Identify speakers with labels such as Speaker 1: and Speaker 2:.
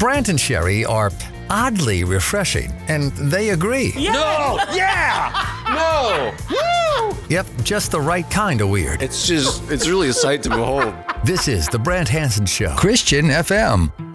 Speaker 1: Brant and Sherry are oddly refreshing, and they agree.
Speaker 2: Yeah.
Speaker 3: No! Yeah! No!
Speaker 2: Woo!
Speaker 1: Yep, just the right kind of weird.
Speaker 3: It's really a sight to behold.
Speaker 1: This is the Brant Hansen Show. Christian FM.